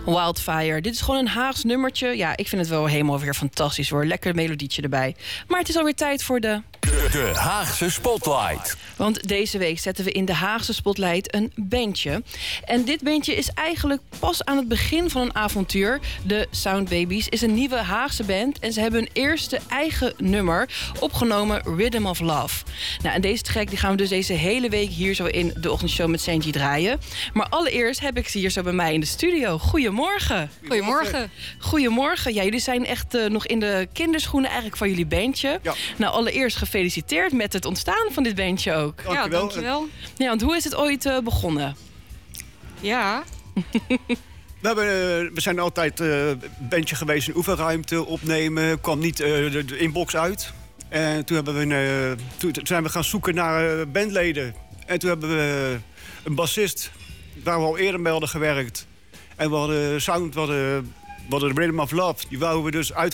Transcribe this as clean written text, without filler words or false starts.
Wildfire. Dit is gewoon een Haags nummertje. Ja, ik vind het wel helemaal weer fantastisch hoor. Lekker melodietje erbij. Maar het is alweer tijd voor de Haagse Spotlight. Want deze week zetten we in de Haagse Spotlight een bandje. En dit bandje is eigenlijk pas aan het begin van een avontuur. De Sound Babies is een nieuwe Haagse band. En ze hebben hun eerste eigen nummer opgenomen, Rhythm of Love. Nou, en deze track die gaan we dus deze hele week hier zo in de ochtendshow met Saintje draaien. Maar allereerst heb ik ze hier zo bij mij in de studio. Goedemorgen. Goedemorgen. Goedemorgen. Ja, jullie zijn echt nog in de kinderschoenen eigenlijk van jullie bandje. Ja. Nou, allereerst gefeliciteerd met het ontstaan van dit bandje ook. Ja, dankjewel. Ja, want hoe is het ooit begonnen? Ja. We zijn altijd bandje geweest in oefenruimte opnemen. Kwam niet de inbox uit. En toen, toen zijn we gaan zoeken naar bandleden. En toen hebben we een bassist, waar we al eerder mee hadden gewerkt. En we hadden sound, we hadden Rhythm of Love. Die wouden we dus